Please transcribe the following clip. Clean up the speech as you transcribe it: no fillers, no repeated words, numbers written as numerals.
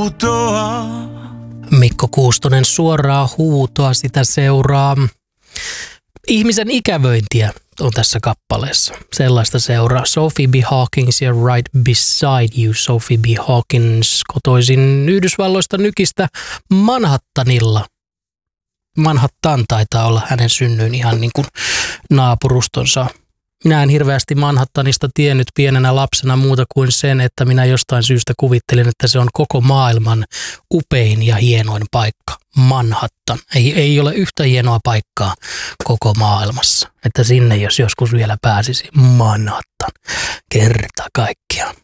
huutoa. Mikko Kuustonen, suoraa huutoa, sitä seuraa. Ihmisen ikävöintiä on tässä kappaleessa. Sellaista seuraa Sophie B. Hawkins ja Right Beside You. Sophie B. Hawkins kotoisin Yhdysvalloista Nykistä Manhattanilla. Manhattan taitaa olla hänen synnyin ihan niin kuin naapurustonsa. Minä en hirveästi Manhattanista tiennyt pienenä lapsena muuta kuin sen, että minä jostain syystä kuvittelin, että se on koko maailman upein ja hienoin paikka. Manhattan. Ei ole yhtä hienoa paikkaa koko maailmassa. Että sinne jos joskus vielä pääsisi. Manhattan. Kerta kaikkiaan.